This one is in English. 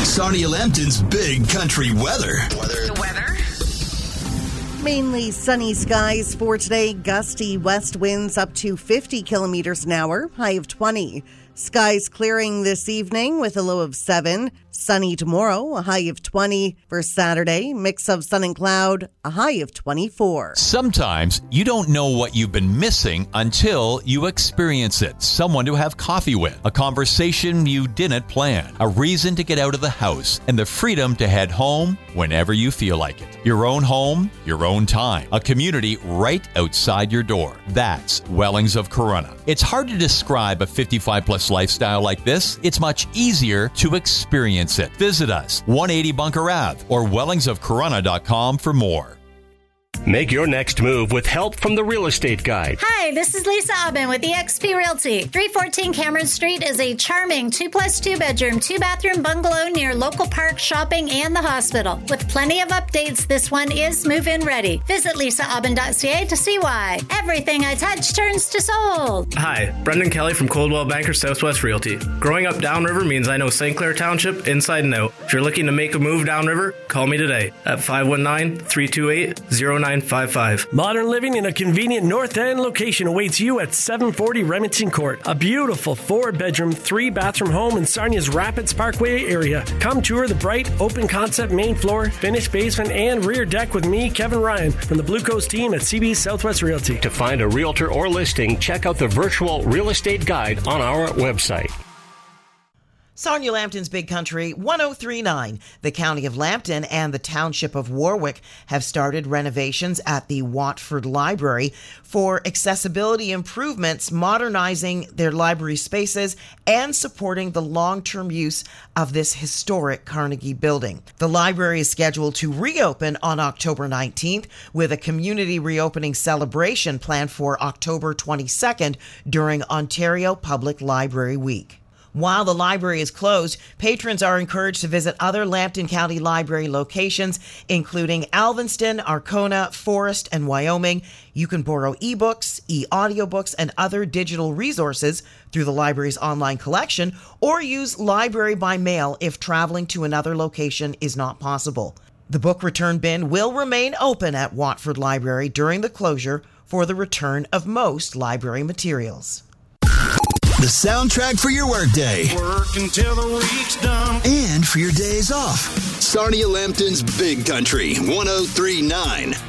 Sarnia Lambton's Big Country Weather. The weather? Mainly sunny skies for today. Gusty west winds up to 50 kilometers an hour, high of 20. Skies clearing this evening with a low of 7. Sunny tomorrow, a high of 20. For Saturday, mix of sun and cloud, a high of 24. Sometimes you don't know what you've been missing until you experience it. Someone to have coffee with, a conversation you didn't plan, a reason to get out of the house, and the freedom to head home whenever you feel like it. Your own home, your own time, a community right outside your door. That's Wellings of Corunna. It's hard to describe a 55-plus lifestyle like this. It's much easier to experience it. Visit us, 180 Bunker Ave, or wellingsofcorunna.com for more. Make your next move with help from the Real Estate Guide. Hi, this is Lisa Aubin with eXp Realty. 314 Cameron Street is a charming 2+2 bedroom, 2-bathroom bungalow near local park, shopping, and the hospital. With plenty of updates, this one is move-in ready. Visit lisaaubin.ca to see why. Everything I touch turns to sold. Hi, Brendan Kelly from Coldwell Banker Southwest Realty. Growing up downriver means I know St. Clair Township inside and out. If you're looking to make a move downriver, call me today at 519-328-0955. Modern living in a convenient North End location awaits you at 740 Remington Court. A beautiful 4-bedroom, 3-bathroom home in Sarnia's Rapids Parkway area. Come tour the bright, open-concept main floor, finished basement, and rear deck with me, Kevin Ryan, from the Blue Coast team at CB Southwest Realty. To find a realtor or listing, check out the virtual real estate guide on our website. Sarnia Lambton's Big Country 103.9. The County of Lambton and the Township of Warwick have started renovations at the Watford Library for accessibility improvements, modernizing their library spaces and supporting the long-term use of this historic Carnegie building. The library is scheduled to reopen on October 19th with a community reopening celebration planned for October 22nd during Ontario Public Library Week. While the library is closed, patrons are encouraged to visit other Lambton County Library locations, including Alvinston, Arkona, Forest, and Wyoming. You can borrow ebooks, e-audiobooks, and other digital resources through the library's online collection, or use library by mail if traveling to another location is not possible. The book return bin will remain open at Watford Library during the closure for the return of most library materials. The soundtrack for your workday. Work until the week's done. And for your days off. Sarnia Lambton's Big Country 103.9.